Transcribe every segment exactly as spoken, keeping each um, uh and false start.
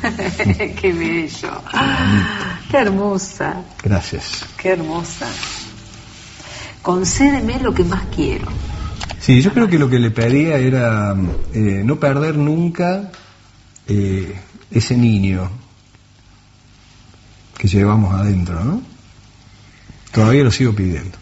Qué bello. Qué hermosa. Gracias. Qué hermosa. Concédeme lo que más quiero. Sí, yo creo que lo que le pedía era eh, no perder nunca eh, ese niño que llevamos adentro, ¿no? Todavía lo sigo pidiendo.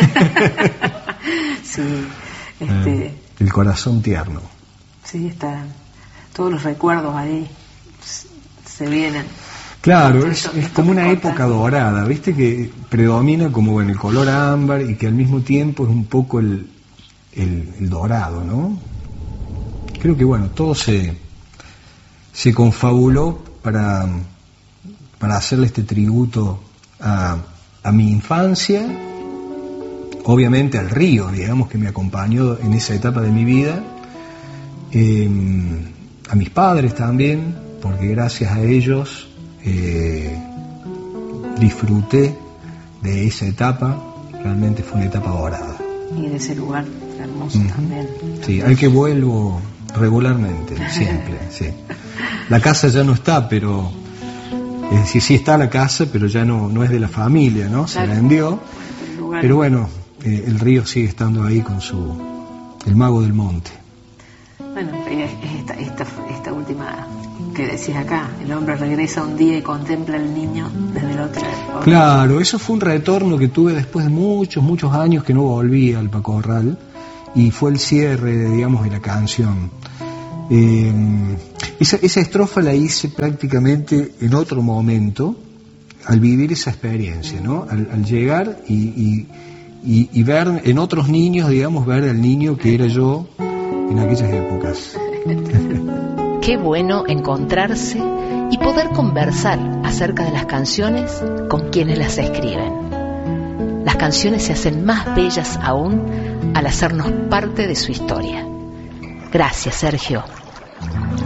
Sí, este... Eh, el corazón tierno. Sí, está. Todos los recuerdos ahí se vienen. Claro, es, es como una época dorada, ¿viste? Que predomina como bueno, el color ámbar y que al mismo tiempo es un poco el, el, el dorado, ¿no? Creo que bueno, todo se, se confabuló para, para hacerle este tributo a, a mi infancia, obviamente al río, digamos, que me acompañó en esa etapa de mi vida, eh, a mis padres también, porque gracias a ellos eh, disfruté de esa etapa, realmente fue una etapa dorada. Y de ese lugar hermoso uh-huh. también. Sí, al que vuelvo regularmente, siempre, sí. La casa ya no está, pero, es decir, sí está la casa, pero ya no, no es de la familia, ¿no? Se vendió, pero bueno, eh, el río sigue estando ahí con su, el mago del monte. Bueno, esta, esta, esta última que decís acá, el hombre regresa un día y contempla al niño desde el otro lado. Claro, eso fue un retorno que tuve después de muchos, muchos años que no volví al Pacorral, y fue el cierre, digamos, de la canción. Eh, esa, esa estrofa la hice prácticamente en otro momento, al vivir esa experiencia, ¿no? Al, al llegar y, y, y, y ver en otros niños, digamos, ver al niño que era yo en aquellas épocas. Qué bueno encontrarse y poder conversar acerca de las canciones con quienes las escriben. Las canciones se hacen más bellas aún al hacernos parte de su historia. Gracias, Sergio.